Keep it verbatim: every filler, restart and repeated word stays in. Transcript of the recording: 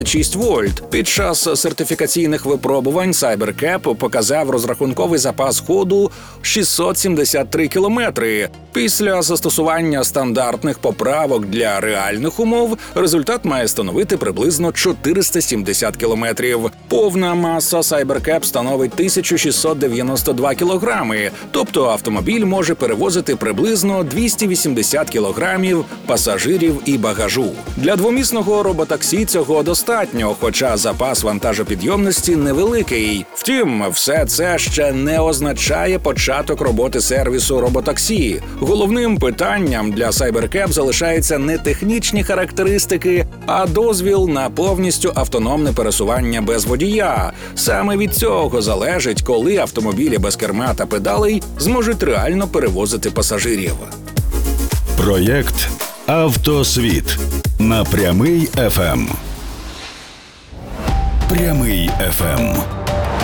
шість вольт. Під час сертифікаційних випробувань CyberCab показав розрахунковий запас ходу шістсот сімдесят три кілометри. Після застосування стандартних поправок для реальних умов результат має становити приблизно чотириста сімдесят кілометрів. Повна маса CyberCab становить тисячу шістсот дев'яносто два кілограми, тобто автомобіль може перевозити приблизно двісті вісімдесят кілограмів пасажирів і багажу. Для двомісного роботаксі цього достатньо, хоча запас вантажопідйомності невеликий. Втім, все це ще не означає початок роботи сервісу роботаксі. Головним питанням для CyberCab залишаються не технічні характеристики, а дозвіл на повністю автономне пересування без водія. Саме від цього залежить, коли автомобілі без керма та педалей зможуть реально перевозити пасажирів. Проєкт «Автосвіт» на Прямий еф ем. Прямий еф ем.